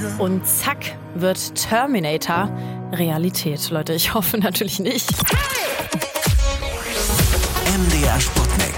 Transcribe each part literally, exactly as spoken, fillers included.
Und zack, wird Terminator Realität. Leute, ich hoffe natürlich nicht. M D R Sputnik.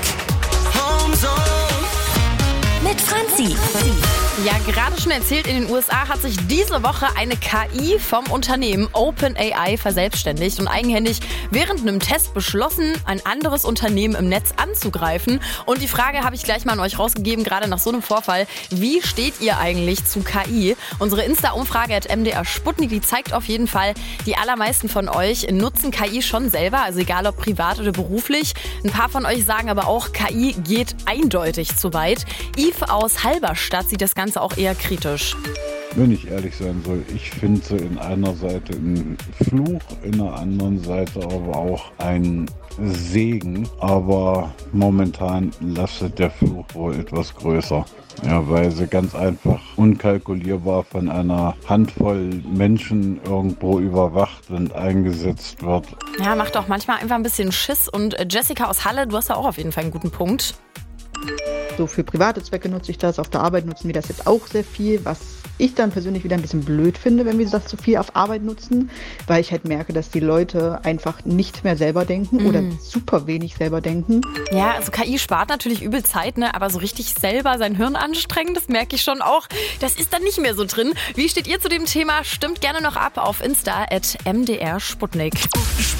Mit Franzi. Ja, gerade schon erzählt, in den U S A hat sich diese Woche eine K I vom Unternehmen OpenAI verselbstständigt und eigenhändig während einem Test beschlossen, ein anderes Unternehmen im Netz anzugreifen. Und die Frage habe ich gleich mal an euch rausgegeben, gerade nach so einem Vorfall. Wie steht ihr eigentlich zu K I? Unsere Insta-Umfrage at M D R Sputnik, die zeigt auf jeden Fall, die allermeisten von euch nutzen K I schon selber, also egal ob privat oder beruflich. Ein paar von euch sagen aber auch, K I geht eindeutig zu weit. Yves aus Halberstadt sieht das Ganze auch eher kritisch. Wenn ich ehrlich sein soll, ich finde sie in einer Seite ein Fluch, in der anderen Seite aber auch ein Segen. Aber momentan lastet der Fluch wohl etwas größer. Ja, weil sie ganz einfach unkalkulierbar von einer Handvoll Menschen irgendwo überwacht und eingesetzt wird. Ja, macht auch manchmal einfach ein bisschen Schiss. Und Jessica aus Halle, du hast ja auch auf jeden Fall einen guten Punkt. So für private Zwecke nutze ich das, auf der Arbeit nutzen wir das jetzt auch sehr viel, was ich dann persönlich wieder ein bisschen blöd finde, wenn wir das zu viel auf Arbeit nutzen, weil ich halt merke, dass die Leute einfach nicht mehr selber denken mm. oder super wenig selber denken. Ja, also K I spart natürlich übel Zeit, ne? Aber so richtig selber sein Hirn anstrengen, das merke ich schon auch, das ist dann nicht mehr so drin. Wie steht ihr zu dem Thema? Stimmt gerne noch ab auf Insta at M D R Sputnik.